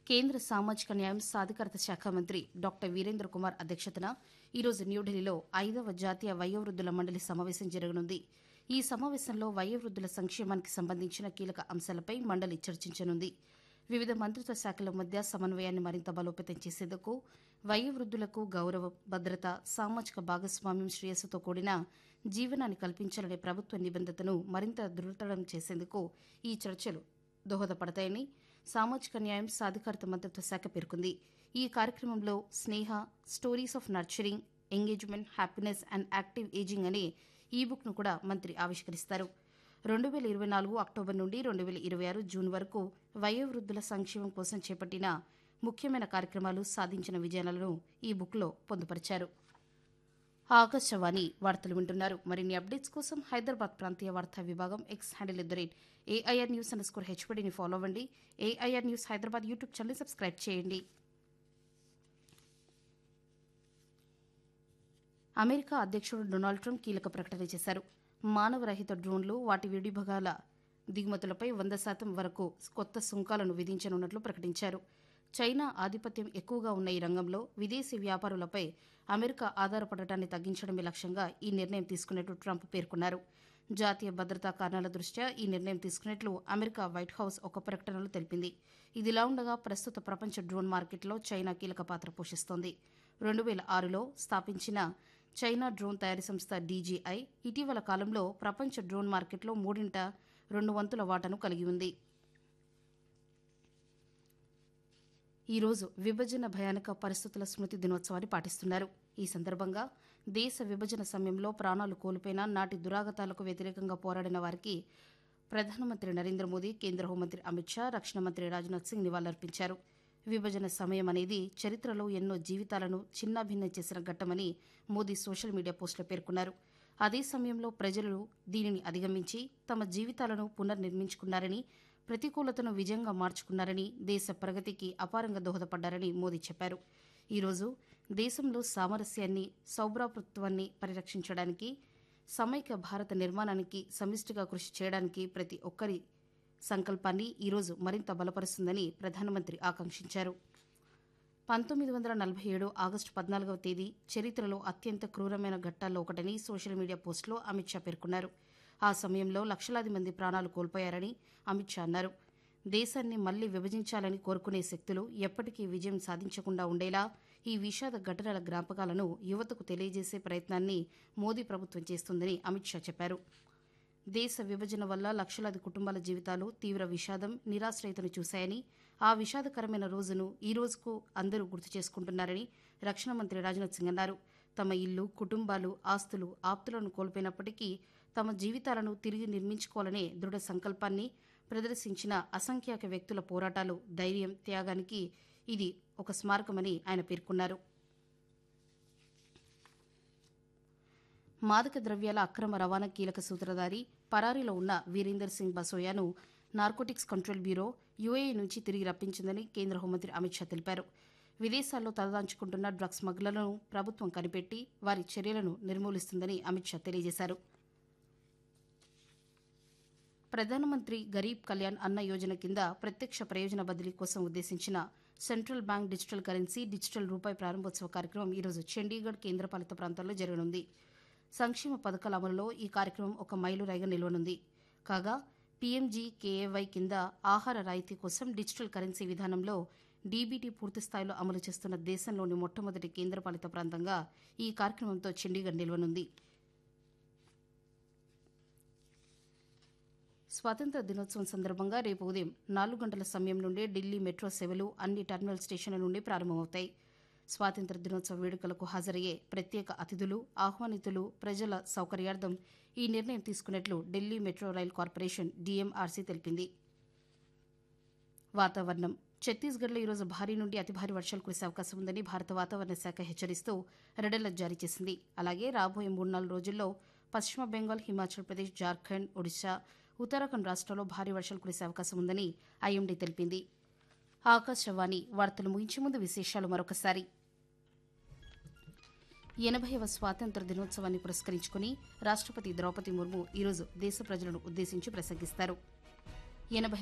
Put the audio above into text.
కేంద్ర సామాజిక న్యాయం సాధికారత శాఖ మంత్రి డాక్టర్ వీరేంద్ర కుమార్ అధ్యక్షతన ఈరోజు న్యూఢిల్లీలో 5వ జాతీయ వయోవృద్ధుల మండలి సమావేశం జరగనుంది. ఈ సమావేశంలో వయోవృద్ధుల సంక్షేమానికి సంబంధించిన కీలక అంశాలపై మండలి చర్చించనుంది. వివిధ మంత్రిత్వ శాఖల మధ్య సమన్వయాన్ని మరింత బలోపేతం చేసేందుకు వయోవృద్ధులకు గౌరవం, భద్రత, సామాజిక భాగస్వామ్యం, శ్రేయస్సుతో కూడిన జీవనాన్ని కల్పించాలనే ప్రభుత్వ నిబంధతను మరింత దృఢతరం చేసేందుకు ఈ చర్చలు దోహదపడతాయని సామాజిక న్యాయం సాధికారత మంత్రిత్వ శాఖ పేర్కొంది. ఈ కార్యక్రమంలో స్నేహ stories of nurturing, engagement, happiness and active ageing అనే ఈ బుక్ను కూడా మంత్రి ఆవిష్కరిస్తారు. 2024 అక్టోబర్ నుండి 2026 జూన్ వరకు వయోవృద్ధుల సంక్షేమం కోసం చేపట్టిన ముఖ్యమైన కార్యక్రమాలు, సాధించిన విజయాలను ఈ బుక్లో పొందుపరిచారు. ఆకాశవాణి వార్తలు వింటున్నారు. మరిన్ని అప్డేట్స్ కోసం హైదరాబాద్ ప్రాంతీయ వార్తా విభాగం ఎక్స్ హ్యాండిల్ @AIR News_HPDని ఫాలో అవ్వండి. AIR news Hyderabad YouTube channel subscribe చేయండి. అమెరికా అధ్యక్షుడు డొనాల్డ్ ట్రంప్ కీలక ప్రకటన చేశారు. మానవరహిత డ్రోన్లు, వాటి విడిభాగాల దిగుమతులపై 100% వరకు కొత్త సుంకాలను విధించనున్నట్లు ప్రకటించారు. చైనా ఆధిపత్యం ఎక్కువగా ఉన్న ఈ రంగంలో విదేశీ వ్యాపారులపై అమెరికా ఆధారపడటాన్ని తగ్గించడమే లక్ష్యంగా ఈ నిర్ణయం తీసుకున్నట్లు ట్రంప్ పేర్కొన్నారు. జాతీయ భద్రతా కారణాల దృష్ట్యా ఈ నిర్ణయం తీసుకున్నట్లు అమెరికా వైట్ హౌస్ ఒక ప్రకటనలో తెలిపింది. ఇదిలా ఉండగా ప్రస్తుత ప్రపంచ డ్రోన్ మార్కెట్లో చైనా కీలక పాత్ర పోషిస్తోంది. 2006లో స్థాపించిన చైనా డ్రోన్ తయారీ సంస్థ DJI ఇటీవల కాలంలో ప్రపంచ డ్రోన్ మార్కెట్లో 2/3 వాటాను కలిగి ఉంది. ఈరోజు విభజన భయానక పరిస్థితుల స్మృతి దినోత్సవాన్ని పాటిస్తున్నారు. ఈ సందర్భంగా దేశ విభజన సమయంలో ప్రాణాలు కోల్పోయిన నాటి దురాగతాలకు వ్యతిరేకంగా పోరాడిన వారికి ప్రధానమంత్రి నరేంద్ర మోదీ, కేంద్ర హోంమంత్రి అమిత్ షా, రక్షణ మంత్రి రాజ్నాథ్ సింగ్ నివాళులర్పించారు. విభజన సమయం అనేది చరిత్రలో ఎన్నో జీవితాలను చిన్నాభిన్నం చేసిన ఘట్టమని మోదీ సోషల్ మీడియా పోస్టులో పేర్కొన్నారు. అదే సమయంలో ప్రజలు దీనిని అధిగమించి తమ జీవితాలను పునర్నిర్మించుకున్నారని, ప్రతికూలతను విజయంగా మార్చుకున్నారని, దేశ ప్రగతికి అపారంగా దోహదపడ్డారని మోదీ చెప్పారు. ఈరోజు దేశంలో సామరస్యాన్ని, సౌభ్రాతృత్వాన్ని పరిరక్షించడానికి, సమైక్య భారత నిర్మాణానికి సమిష్టిగా కృషి చేయడానికి ప్రతి ఒక్కరి సంకల్పాన్ని ఈరోజు మరింత బలపరుస్తుందని ప్రధానమంత్రి ఆకాంక్షించారు. 1947 ఆగస్టు 14వ తేదీ చరిత్రలో అత్యంత క్రూరమైన ఘట్టాల్లో ఒకటని సోషల్ మీడియా పోస్టులో అమిత్ షా పేర్కొన్నారు. ఆ సమయంలో లక్షలాది మంది ప్రాణాలు కోల్పోయారని అమిత్ షా అన్నారు. దేశాన్ని మళ్లీ విభజించాలని కోరుకునే శక్తులు ఎప్పటికీ విజయం సాధించకుండా ఉండేలా ఈ విషాద ఘటనల జ్ఞాపకాలను యువతకు తెలియజేసే ప్రయత్నాన్ని మోదీ ప్రభుత్వం చేస్తుందని అమిత్ షా చెప్పారు. దేశ విభజన వల్ల లక్షలాది కుటుంబాల జీవితాలు తీవ్ర విషాదం, నిరాశ్రయతను చూశాయని, ఆ విషాదకరమైన రోజును ఈ రోజుకు అందరూ గుర్తు చేసుకుంటున్నారని రక్షణ మంత్రి రాజ్నాథ్ సింగ్ అన్నారు. తమ ఇల్లు, కుటుంబాలు, ఆస్తులు, ఆప్తులను కోల్పోయినప్పటికీ తమ జీవితాలను తిరిగి నిర్మించుకోవాలనే దృఢ సంకల్పాన్ని ప్రదర్శించిన అసంఖ్యాక వ్యక్తుల పోరాటాలు, ధైర్యం, త్యాగానికి ఇది ఒక స్మారకమని ఆయన పేర్కొన్నారు. మాదక ద్రవ్యాల అక్రమ రవాణా కీలక సూత్రధారి, పరారీలో ఉన్న Virender Singh బసోయాను narcotics control bureau UAE నుంచి తిరిగి రప్పించిందని కేంద్ర హోంమంత్రి అమిత్ షా తెలిపారు. విదేశాల్లో తలదాంచుకుంటున్న డ్రగ్స్ స్మగ్లర్లను ప్రభుత్వం కనిపెట్టి వారి చర్యలను నిర్మూలిస్తుందని అమిత్ షా తెలియజేశారు. ప్రధానమంత్రి గరీబ్ కళ్యాణ్ అన్న యోజన కింద ప్రత్యక్ష ప్రయోజన బదిలీ కోసం ఉద్దేశించిన central bank digital currency, digital రూపాయి ప్రారంభోత్సవ కార్యక్రమం ఈరోజు చండీగఢ్ కేంద్రపాలిత ప్రాంతాల్లో జరగనుంది. సంక్షేమ పథకాల అమలులో ఈ కార్యక్రమం ఒక మైలురాయిగా నిలవనుంది. కాగా PMGKAY కింద ఆహార రాయితీ కోసం డిజిటల్ కరెన్సీ విధానంలో DBT పూర్తిస్థాయిలో అమలు చేస్తున్న దేశంలోని మొట్టమొదటి కేంద్రపాలిత ప్రాంతంగా ఈ కార్యక్రమంతో చండీగఢ్ నిలవనుంది. స్వాతంత్ర దినోత్సవం సందర్భంగా రేపు ఉదయం 4 గంటల సమయం నుండే ఢిల్లీ మెట్రో సేవలు అన్ని టెర్మినల్ స్టేషన్ల నుండి ప్రారంభమవుతాయి. స్వాతంత్ర దినోత్సవ వేడుకలకు హాజరయ్యే ప్రత్యేక అతిథులు, ఆహ్వానితులు, ప్రజల సౌకర్యార్థం ఈ నిర్ణయం తీసుకున్నట్లు Delhi metro rail corporation DMRC తెలిపింది. వాతావరణం. ఛత్తీస్గఢ్లో ఈరోజు భారీ నుండి అతి భారీ వర్షాలు కురిసే అవకాశం ఉందని భారత వాతావరణ శాఖ హెచ్చరిస్తూ రెడ్ అలర్ట్ జారీ చేసింది. అలాగే రాబోయే 3-4 రోజుల్లో పశ్చిమ బెంగాల్, హిమాచల్ ప్రదేశ్, జార్ఖండ్, ఒడిశా, ఉత్తరాఖండ్ రాష్ట్రాల్లో భారీ వర్షాలు కురిసే అవకాశం ఉందని IMD తెలిపింది. ఆకాశవాణి వార్తలు ముగించే ముందు విశేషాలు మరొకసారి. 80వ స్వాతంత్ర దినోత్సవాన్ని పురస్కరించుకుని రాష్ట్రపతి ద్రౌపది ముర్ము ఈరోజు దేశ ప్రజలను ఉద్దేశించి ప్రసంగిస్తారు.